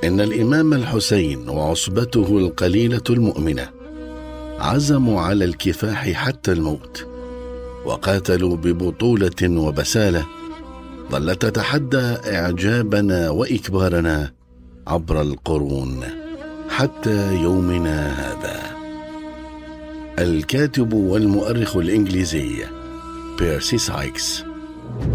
إن الإمام الحسين وعصبته القليلة المؤمنة عزموا على الكفاح حتى الموت، وقاتلوا ببطولة وبسالة ظلت تتحدى إعجابنا وإكبارنا عبر القرون حتى يومنا هذا. الكاتب والمؤرخ الإنجليزي بيرسي سايكس.